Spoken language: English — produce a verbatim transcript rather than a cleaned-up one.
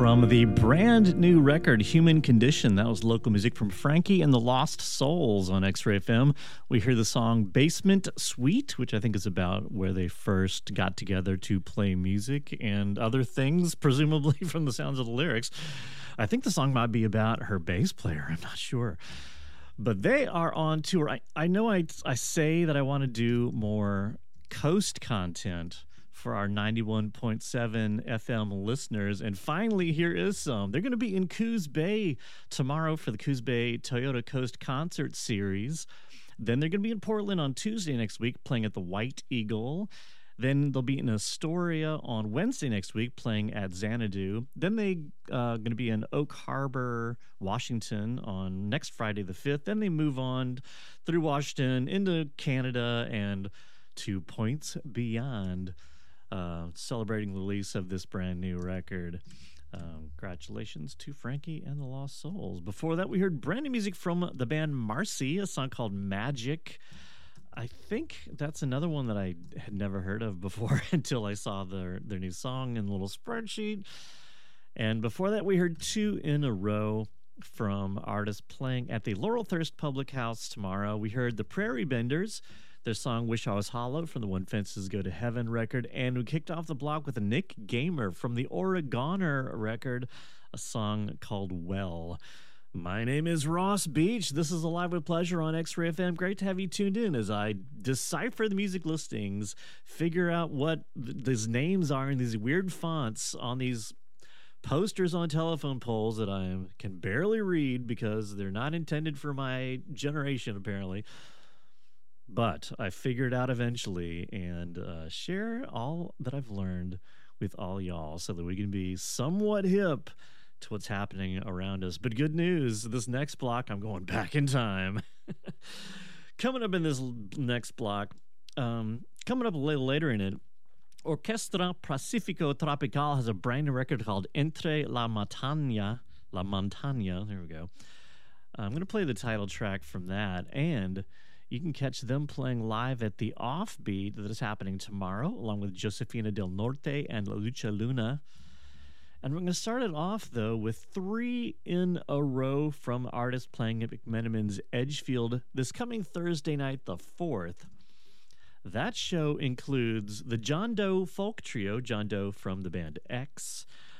from the brand new record Human Condition. That was local music from Frankie and the Lost Souls on X-Ray F M. We hear the song Basement Suite, which I think is about where they first got together to play music and other things, presumably from the sounds of the lyrics. I think the song might be about her bass player. I'm not sure. But they are on tour. I, I know I, I say that I want to do more coast content for our ninety-one point seven F M listeners. And finally, here is some. They're going to be in Coos Bay tomorrow for the Coos Bay Toyota Coast Concert Series. Then they're going to be in Portland on Tuesday next week playing at the White Eagle. Then they'll be in Astoria on Wednesday next week playing at Xanadu. Then they're uh, going to be in Oak Harbor, Washington on next Friday the fifth. Then they move on through Washington into Canada and to Points Beyond. Uh, celebrating the release of this brand new record. Um, congratulations to Frankie and the Lost Souls. Before that, we heard brand new music from the band Marcy, a song called Magic. I think that's another one that I had never heard of before until I saw their, their new song in a little spreadsheet. And before that, we heard two in a row from artists playing at the Laurelthirst Public House tomorrow. We heard the Prairie Benders, their song Wish I Was Hollow from the When Fences Go to Heaven record. And we kicked off the block with a Nick Gamer from the Oregoner record, a song called Well. My name is Ross Beach. This is Alive with Pleasure on X-Ray F M. Great to have you tuned in as I decipher the music listings, figure out what th- these names are in these weird fonts on these posters on telephone poles that I can barely read because they're not intended for my generation, apparently. But I figured out eventually and uh, share all that I've learned with all y'all so that we can be somewhat hip to what's happening around us. But good news, this next block, I'm going back in time. Coming up in this next block, um, coming up a little later in it, Orquestra Pacifico Tropical has a brand new record called Entre la Montaña. La Montaña, there we go. I'm going to play the title track from that, and you can catch them playing live at the Offbeat that is happening tomorrow, along with Josefina del Norte and La Lucha Luna. And we're going to start it off, though, with three in a row from artists playing at McMenamin's Edgefield this coming Thursday night, the fourth. That show includes the John Doe Folk Trio, John Doe from the band X,